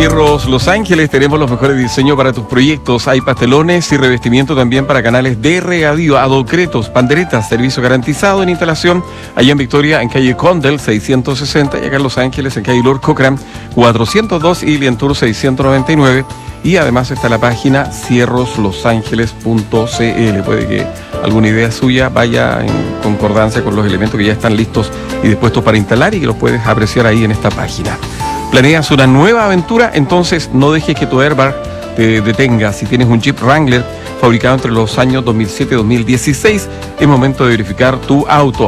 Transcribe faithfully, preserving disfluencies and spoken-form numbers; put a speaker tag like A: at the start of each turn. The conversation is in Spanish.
A: Cierros Los Ángeles, tenemos los mejores diseños para tus proyectos. Hay pastelones y revestimiento también para canales de regadío, adocretos, panderetas, servicio garantizado en instalación. Allá en Victoria, en calle Condell, seiscientos sesenta, y acá en Los Ángeles, en calle Lord Cochrane, cuatrocientos dos y Lientour seiscientos noventa y nueve. Y además está la página cierros los ángeles punto c l. Puede que alguna idea suya vaya en concordancia con los elementos que ya están listos y dispuestos para instalar y que los puedes apreciar ahí en esta página. ¿Planeas una nueva aventura? Entonces no dejes que tu airbag te detenga. Si tienes un Jeep Wrangler fabricado entre los años dos mil siete y dos mil dieciséis, es momento de verificar tu auto.